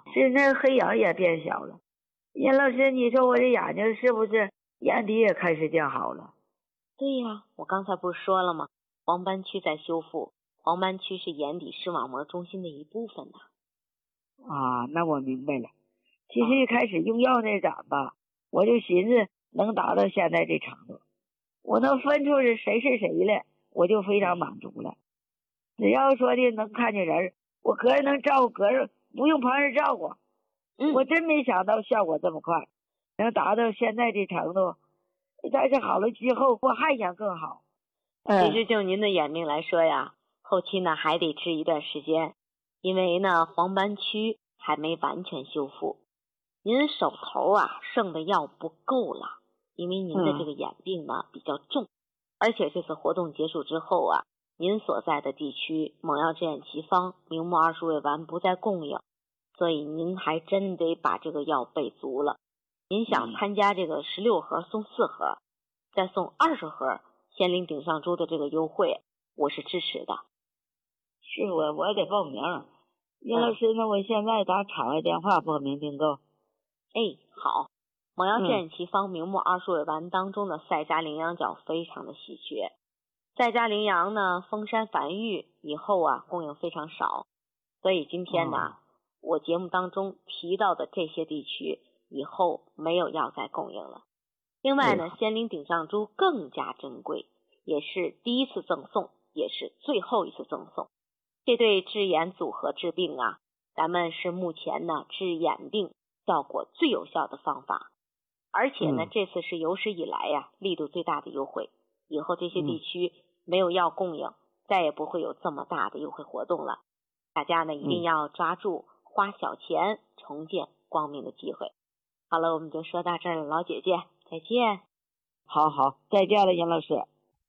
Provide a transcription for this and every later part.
是那黑眼也变小了。严老师，你说我这眼睛是不是眼底也开始见好了？ 对呀，我刚才不是说了吗？黄斑区在修复，黄斑区是眼底视网膜中心的一部分呢。 啊，那我明白了。其实一开始用药那阵吧，我就寻思能达到现在这程度，我能分出是谁了，我就非常满足了。只要说的能看见人，我个人能照顾个人，不用旁人照顾。我真没想到效果这么快，能达到现在这程度。但是好了之后，我还想更好。 其实就您的眼病来说呀，后期呢还得治一段时间，因为呢黄斑区还没完全修复。您手头剩的药不够了，因为您的这个眼病呢比较重，而且这次活动结束之后您所在的地区猛药治眼奇方明目20味丸不再供应，所以您还真得把这个药备足了。您想参加这个16盒送4盒，再送20盒仙灵顶上珠的这个优惠，我是支持的。 是我得报名。严老师，那我现在打场外电话报名订购。 好。猛药治眼奇方明目20味丸当中的赛迦羚羊角非常的稀缺。赛迦羚羊呢，封山繁育以后供应非常少，所以今天呢，我节目当中提到的这些地区以后没有药再供应了。另外呢，仙灵顶上珠更加珍贵，也是第一次赠送，也是最后一次赠送。这对治眼组合治病咱们是目前呢治眼病效果最有效的方法，而且呢，这次是有史以来力度最大的优惠。以后这些地区没有药供应，再也不会有这么大的优惠活动了。大家呢一定要抓住花小钱重建光明的机会。好了，我们就说到这儿了，老姐姐再见。 好，再见了，严老师。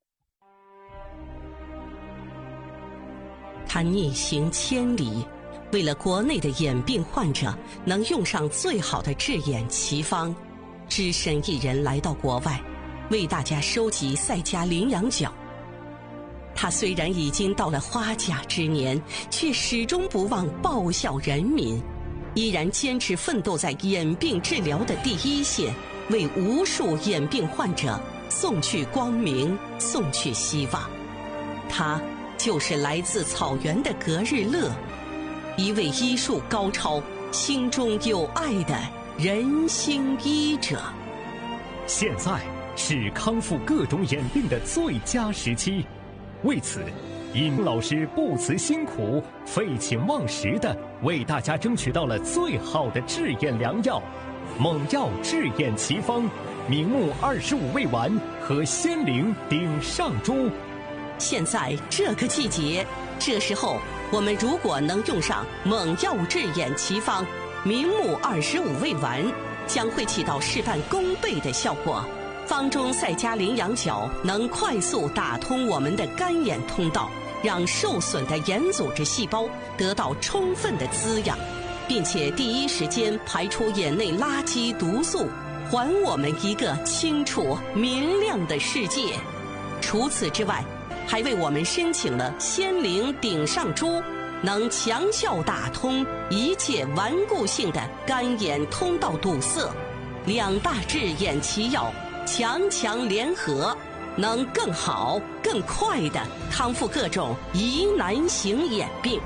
他逆行千里，为了国内的眼病患者能用上最好的治眼奇方，只身一人来到国外，为大家收集赛迦羚羊角。他虽然已经到了花甲之年，却始终不忘报效人民，依然坚持奋斗在眼病治疗的第一线，为无数眼病患者送去光明，送去希望。他就是来自草原的格日乐，一位医术高超、心中有爱的人心医者。 现在是康复各种眼病的最佳时期，为此尹老师不辞辛苦、废寝忘食地为大家争取到了最好的治眼良药——猛药治眼奇方明目25味丸和仙灵顶上珠。 现在这个季节，这时候我们如果能用上猛药治眼奇方明目25味丸，将会起到事半功倍的效果。方中赛迦羚羊角能快速打通我们的干眼通道，让受损的眼组织细胞得到充分的滋养，并且第一时间排出眼内垃圾毒素，还我们一个清楚明亮的世界。除此之外，还为我们申请了仙灵顶上珠，能强效打通一切顽固性的干眼通道堵塞。两大治眼奇药强联合，能更好更快地康复各种疑难型眼病。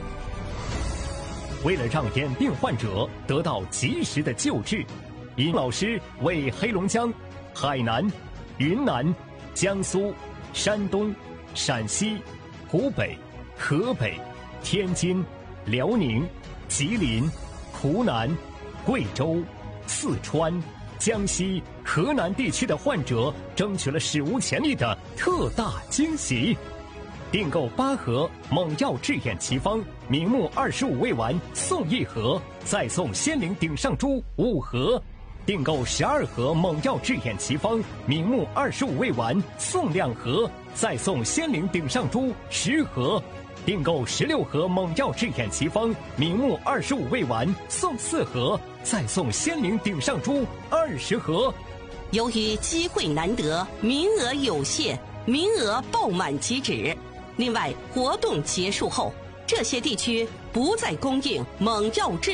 为了让眼病患者得到及时的救治，尹老师为黑龙江、海南、云南、江苏、山东、陕西、湖北、河北、天津、辽宁、吉林、湖南、贵州、四川、江西、河南地区的患者争取了史无前例的特大惊喜。订购8盒猛药治眼奇方明目25味丸送1盒，再送仙灵顶上珠5盒。订购12盒猛药治眼奇方明目25味丸送2盒，再送仙灵顶上珠10盒。订购16盒猛药治眼奇方明目25味丸送4盒，再送仙灵顶上珠20盒。 由于机会难得，名额有限，名额爆满即止。另外，活动结束后，这些地区不再供应猛药治